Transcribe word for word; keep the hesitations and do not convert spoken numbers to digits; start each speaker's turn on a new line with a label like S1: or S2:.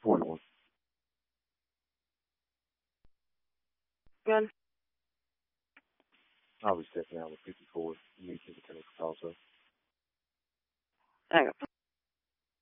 S1: forty-one.
S2: Gun.
S1: I was stepping out with fifty-four. You need to take a Tulsa.
S2: Hang on.